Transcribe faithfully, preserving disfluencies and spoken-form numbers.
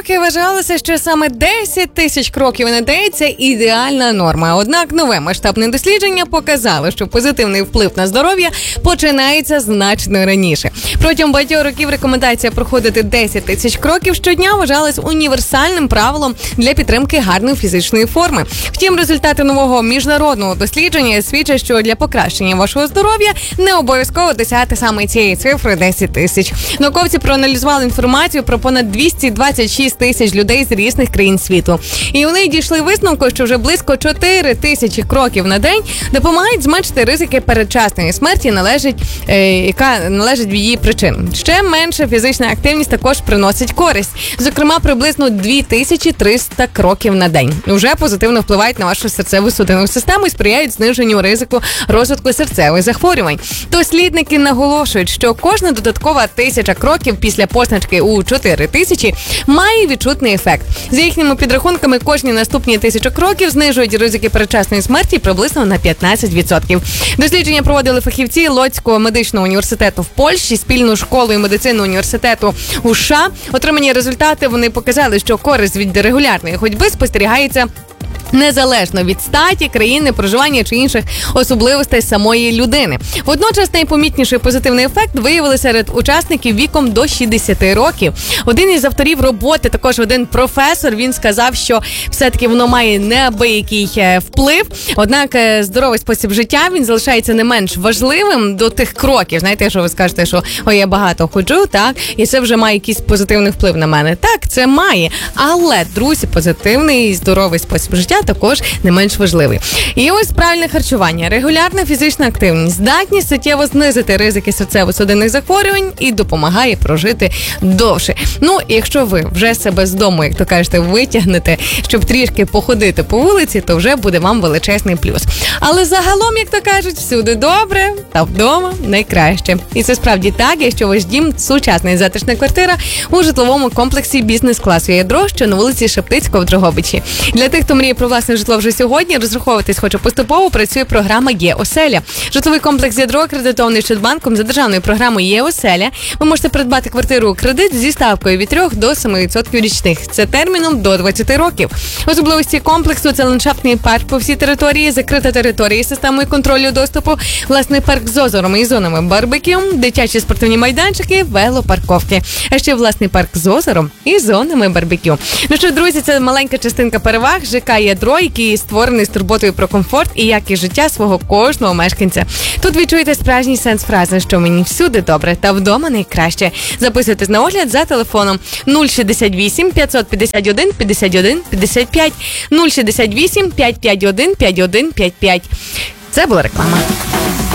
роки вважалося, що саме десять тисяч кроків на день – це ідеальна норма. Однак нове масштабне дослідження показало, що позитивний вплив на здоров'я починається значно раніше. Протягом багатьох років рекомендація проходити десять тисяч кроків щодня вважалась універсальним правилом для підтримки гарної фізичної форми. Втім, результати нового міжнародного дослідження свідчать, що для покращення вашого здоров'я не обов'язково досягати саме цієї цифри десять тисяч. Науковці проаналізували інформацію про понад двісті двадцять шість тисяч людей з різних країн світу. І вони дійшли висновку, що вже близько чотири тисячі кроків на день допомагають зменшити ризики передчасної смерті, належить, е, яка належить від її причин. Ще менша фізична активність також приносить користь. Зокрема, приблизно дві тисячі триста кроків на день. Уже позитивно впливають на вашу серцево-судинну систему і сприяють зниженню ризику розвитку серцевих захворювань. Дослідники наголошують, що кожна додаткова тисяча кроків після позначки у чотири тисячі має відчутний ефект. За їхніми підрахунками, кожні наступні тисячі кроків знижують ризики передчасної смерті приблизно на п'ятнадцять відсотків. Дослідження проводили фахівці Лодзького медичного університету в Польщі, спільну школою медицини університету у США. Отримані результати вони показали, що користь від регулярної ходьби спостерігається незалежно від статі, країни, проживання чи інших особливостей самої людини. Водночас найпомітніший позитивний ефект виявили серед учасників віком до шістдесят років. Один із авторів роботи, також один професор, він сказав, що все-таки воно має неабиякий вплив. Однак здоровий спосіб життя, він залишається не менш важливим до тих кроків. Знаєте, що ви скажете, що ой, я багато ходжу, так, і це вже має якийсь позитивний вплив на мене. Так, це має. Але, друзі, позитивний і здоровий спосіб життя також не менш важливий. І ось правильне харчування, регулярна фізична активність, здатність суттєво знизити ризики серцево-судинних захворювань і допомагає прожити довше. Ну, якщо ви вже себе з дому, як то кажете, витягнете, щоб трішки походити по вулиці, то вже буде вам величезний плюс. Але загалом, як то кажуть, всюди добре, та вдома найкраще. І це справді так, якщо ваш дім – сучасна і затишна квартира у житловому комплексі бізнес-класу «Ядро», що на вулиці Шептицького в Дрогобичі. Для тих, хто мріє про власне житло вже сьогодні, розраховуватись хоче поступово, працює програма «Є-оселя». Житловий комплекс «Ядро» акредитований Ощадбанком за державною програмою «Є-оселя». Ви можете придбати квартиру у кредит зі ставкою від трьох до семи відсотків річних. Це терміном до двадцяти років. Особливості комплексу – це ландшафтний парк по всій території, закрита територія з системою контролю доступу, власний парк з озером і зонами барбекю, дитячі спортивні майданчики, велопарковки. А ще власний парк з озером і зонами барбекю. Ну що, друзі, це маленька частинка переваг ЖК «Ядро», який створений з турботою про комфорт і якість життя свого кожного мешканця. Тут відчуєте справжній сенс фрази, що мені всюди добре та вдома найкраще. Записуйтесь на огляд за телефоном нуль шістдесят вісім п'ятсот п'ятдесят один п'ятдесят один п'ятдесят п'ять, нуль шістдесят вісім п'ятсот п'ятдесят один п'ятдесят один п'ятдесят п'ять. Це була реклама.